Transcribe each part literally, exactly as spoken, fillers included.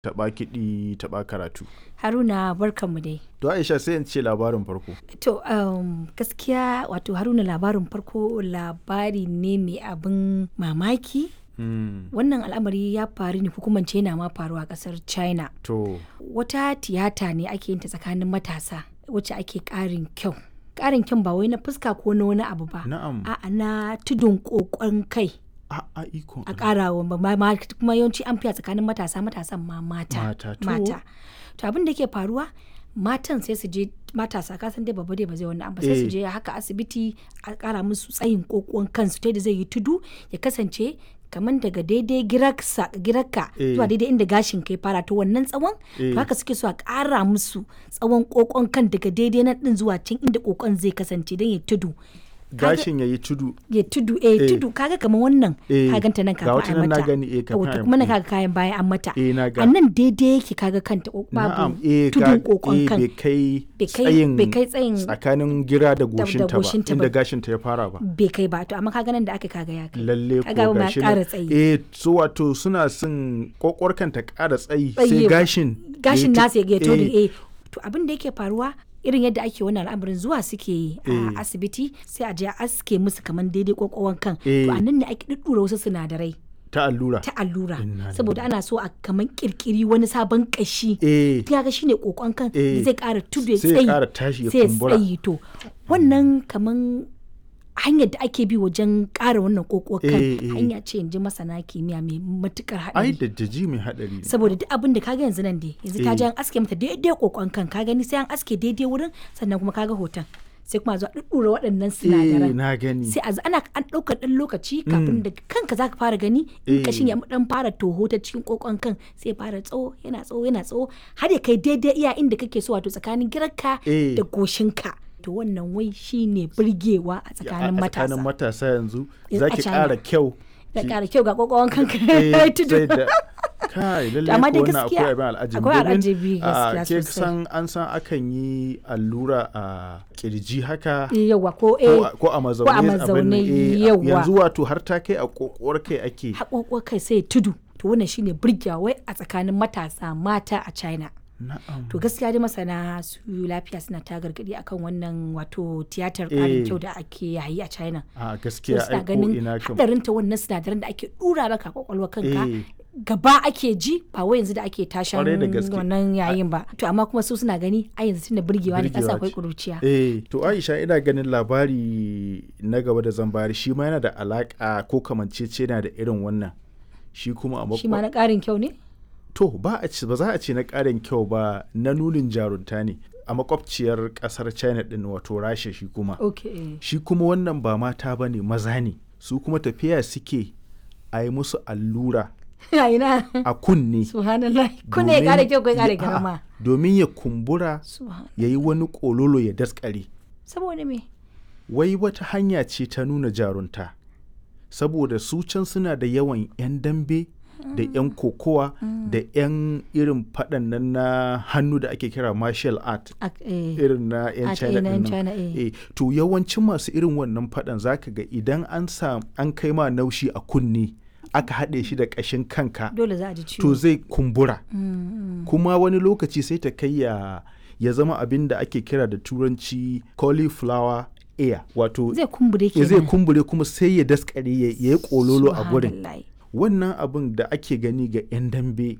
Taɓa kiɗi taɓa karatu. Haruna barkanmu dai. To Aisha sai in ce labarin farko. To um, gaskiya wato Haruna labarin farko labari ne mai abin mamaki. Mm. Wannan al'amari ya faru ne hukumance yana ma faruwa a ƙasar China. To. Wata tiyata ne ake yin ta tsakanin matasa wacce ake ƙarin kyau. Ƙarin kyau ba wai na fuska ko na wani abu ba. Na'am. A'a na tudun ƙoƙon kai. A a ikon. A ƙara wa ma- ma- kuma yawanci an fiya tsakanin matasa matasan ma mata. Mata, to. Mata. To abin da ke faruwa matan sai su je matasa ka san dai babba dai ba zai wannan ba sai su Eh. je haka asibiti a ƙara musu tsayin kokon kansu ta da zai yi tudu ya kasance kamar daga daidai giraksa girakka Eh. zuwa daidai inda gashin kai fara to wannan tsawon Eh. to haka suke so a ƙara musu tsawon kokon kan daga daidai nan din zuwa can inda kokon zai kasance don ya tudu Gashin yayi tudu. ya tudu eh, Eh. tudu kaga kamar wannan Eh. ka ganta nan Ga kafin wata a nan na mata gani, eh, kafin Yawwa, to a- kuma na eh. kaga kayan bayan an mata Eh, na ga. a nan daidai yake kaga kanta ko- Na'am. babu Eh, tudun ga- kokon eh, kan bai kai bai kai- tsayin bai kai tsayin tsakanin gira da goshinta ba goshinta inda ba. gashinta ya fara ba. bai kai ba to amma kaga nan da aka kaga ya kai Lalle kaga ko ma gashi ƙara nan. tsayi Eh, so wato suna son kokwarkan ta ƙara tsayi sai Tsayi ba. gashin. gashin ya nasa ya tu- gato eh, eh to abin da yake faruwa irin yadda ake wannan al'amarin zuwa suke yi Eh. a asibiti sai a je a aske musu kamar daidai kokon kan Eh. to a nan ne ake ɗuɗɗura wasu sinadarai ta allura. ta allura Inna saboda ana so a kamar kirkiri wani sabon kashi Eh. kaga shine kokon kan Eh. da zai ƙara tudu ya Sai ya tsayi ƙara tashi ya sai ya kumbura. tsayi to wannan kaman hanyar da ake bi wajen ƙara wannan kokon kan Eh, eh. hanya ce in ji masana kimiyya mai matukar Ai haɗari da daji mai haɗari ne. saboda duk abin da kaga yanzu nan dai yanzu ta Eh. je an aske mata daidai kokon kan ka gani sai an aske daidai wurin sannan kuma kaga hoton sai kuma a zo a ɗuɗɗura waɗannan Eh, sinadaran na gani. sai a z- ana an ɗaukar ɗan lokaci kafin da kanka zaka fara gani Eh. in kashin ya ɗan fara toho ta cikin kokon kan sai ya fara tsawo yana tsawo yana tsawo har ya kai daidai iya inda kake so wato tsakanin girarka Eh. da goshinka to wannan wai shine burgewa a tsakanin a matasa tsakanin matasa yanzu A za ki China. ƙara kyau. da ki- ƙara kyau ga kokon kanka eh, ya tudu sai da- Kai lalle amma ko dai wannan gaskiya akwai abin al'ajabi. akwai Domin, al'ajabi a, gaskiya ke sosai. san an san akan yi allura a kirji haka yawa ko ko eh a- ko a mazaune ko a abin nan, mazaune, eh, yawa. yanzu wato har ta kai a kokowar kai ake. haƙoƙo kai sai ya tudu to wannan shine burgewa wai a tsakanin matasa mata a China Na'am. to gaskiya dai masana su lafiya suna ta gargadi akan wannan wato tiyatar ƙarin Eh. kyau da ake yayi a China A to gaskiya suna ai ko ganin ina kam. hadarin ta wannan sinadaran da ake dura maka kwakwalwa kanka Eh. gaba ake ji ba wai yanzu da ake tashan Kwarai da gaske. wannan yayin ba to amma kuma su suna gani a yanzu tunda burgewa ne Burgewa kasa akwai ce. kuruciya Eh, to Aisha ina ganin labari na gaba da zan bayar shi ma yana da alaka ko kamancece yana da irin wannan. Shi kuma a shi ma makwa. na ƙarin kyau ne To ba a ci ba za a ce na ƙarin kyau ba na nunin jarunta ne a makwabciyar ƙasar China din wato Rasha shi kuma. okay Shi kuma wannan ba mata ba ne maza ne su kuma tafiya suke a yi musu allura ya ina a kunne. subhanallah kuna ya domin ƙara kyau ko ya ƙara ya- girma a'a, domin ya kumbura subhanallah ya yi wani ƙololo ya daskare. saboda me Wai wata hanya ce ta nuna jarunta saboda su can suna da yawan 'yan dambe da 'yan kokowa da 'yan irin faɗan nan na hannu da ake kira martial art Ak- eh. irin na 'yan Art, China eh, na 'yan ɗin nan. China, eh. Eh, to yawancin masu irin wannan faɗan zaka ga idan an sam an kai ma naushi a kunne aka haɗe shi da ƙashin kanka dole za a ji ciwo to zai kumbura Mm, mm. kuma wani lokaci sai ta kai ya ya zama abin da ake kira da turanci cauliflower ear wato zai kumbure ya ke zai kumbure kuma sai ya daskare ya ya yi kololo a gurin. Subhanallah. Wannan abin da ake gani ga 'yan dambe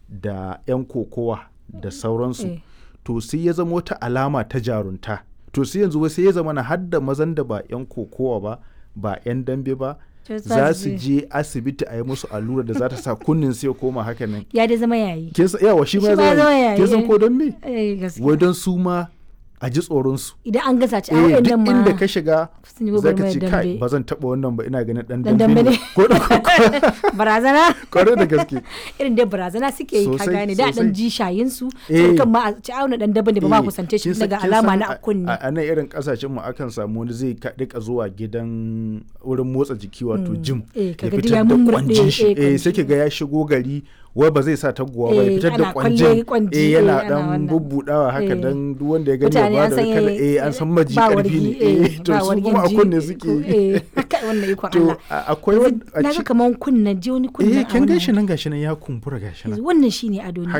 da 'yan kokowa da sauransu Eh. to sai ya zama wata alama ta jarunta to sai yanzu wai sai ya zama na hadda mazan da ba 'yan kokowa ba ba 'yan dambe ba To za za su su je asibiti a yi musu allura da za ta sa kunnin sai ya koma haka nan. ya dai zama yayi Kin san yawa shi ma Shi ya ma ya zama zama yayi, kin san eh. ko don me eh gaskiya wai don su ma a ji tsoron su. idan an gasa ci a Eh, waɗannan duk ma inda ka shiga sun yi za ka gwagwarmayar ce dambe. kai ba zan taɓa wannan ba ina ganin ɗan Dan dambe dambe ne ne. ko da ko barazana kwarai da gaske. irin dai barazana suke yi ka Sosai, gane da dan sosai. ji shayin su Eh. sai kan ma a ci auna dan daban da ba ma Eh, kusance shi kin san- daga kin alama san na a- kunni a a nan irin kasashen mu akan samu wani zai ka- rika zuwa gidan wurin motsa jiki wato gym Eh, ya kaga duk fitar ya da mummurɗe, kwanjin shi eh, eh sai kwanji. ki ga ya shigo gari wai ba zai sa taguwa ba ya Eh, fitar da ana kwalle kwanjin kwanji, eh eh, yana ana dan wannan. bubbudawa haka Eh. dan duk wanda ya gani ya mutane ba an da san kala eh, eh an san maji ba karfi wargi, ne eh, eh to ba su wargin kuma a ji, kunne eh, suke ko- eh, haka wannan ikon to Allah a- akwai wani a na ci ga kaman kunnan ji wani kunnan eh a kin wannan gashi nan gashi nan ya kumbura gashi nan wannan shine ado ne